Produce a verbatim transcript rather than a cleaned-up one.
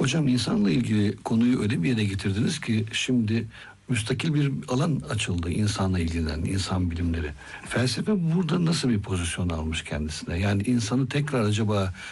Hocam insanla ilgili konuyu öyle bir yere getirdiniz ki şimdi müstakil bir alan açıldı insanla ilgilenen, insan bilimleri. Felsefe burada nasıl bir pozisyon almış kendisine? Yani insanı tekrar acaba